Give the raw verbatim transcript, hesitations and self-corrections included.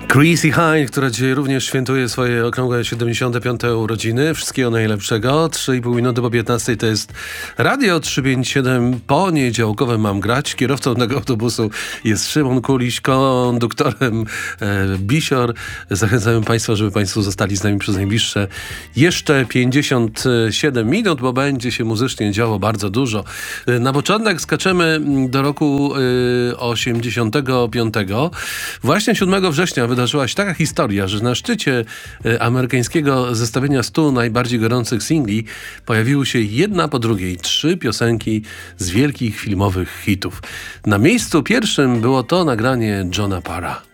Chrissie Hynde, która dzisiaj również świętuje swoje okrągłe siedemdziesiąte piąte urodziny. Wszystkiego najlepszego. trzy i pół minuty po piętnastej to jest Radio trzysta pięćdziesiąt siedem. Poniedziałkowe mam grać. Kierowcą tego autobusu jest Szymon Kuliś, konduktorem e, Bisior. Zachęcamy Państwa, żeby Państwo zostali z nami przez najbliższe jeszcze pięćdziesiąt siedem minut, bo będzie się muzycznie działo bardzo dużo. E, na początek skaczemy do roku e, osiemdziesiątego piątego. Właśnie siódmego września wydarzyła się taka historia, że na szczycie e, amerykańskiego zestawienia stu najbardziej gorących singli pojawiły się jedna po drugiej trzy piosenki z wielkich filmowych hitów. Na miejscu pierwszym było to nagranie Johna Parra.